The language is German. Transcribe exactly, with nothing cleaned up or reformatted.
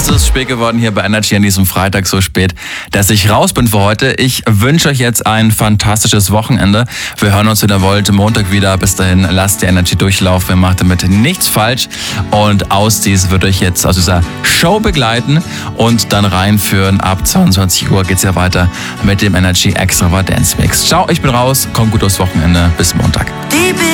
Es ist spät geworden hier bei Energy an diesem Freitag, so spät, dass ich raus bin für heute. Ich wünsche euch jetzt ein fantastisches Wochenende. Wir hören uns, wenn ihr wollt, Montag wieder. Bis dahin, lasst die Energy durchlaufen. Wir machen damit nichts falsch. Und Ausdies wird euch jetzt aus dieser Show begleiten und dann reinführen. Ab zweiundzwanzig Uhr geht's ja weiter mit dem Energy Extravagance Mix. Ciao, ich bin raus. Kommt gut aufs Wochenende. Bis Montag.